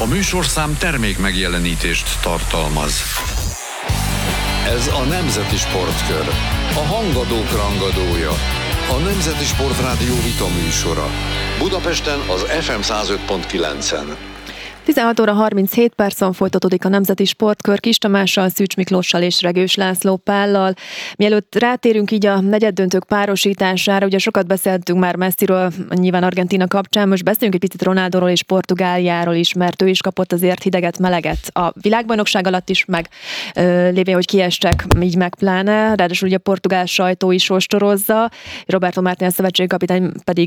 A műsorszám termék megjelenítést tartalmaz. Ez a Nemzeti Sportkör, a hangadók rangadója, a Nemzeti Sportrádió vita műsora. Budapesten az FM 105.9-en. 16 óra 37 percen folytatódik a Nemzeti Sportkör Kis Tamással, Szűcs Miklóssal és Regős László Pállal. Mielőtt rátérünk így a negyeddöntők párosítására, ugye sokat beszéltünk már Messiről, nyilván Argentína kapcsán, most beszéljünk egy picit Ronaldóról és Portugáliáról is, mert ő is kapott azért hideget, meleget a világbajnokság alatt is, meg lévén, hogy kiestek, így meg pláne, ráadásul ugye a portugál sajtó is ostorozza, Roberto Martínez szövetségkapitány pedig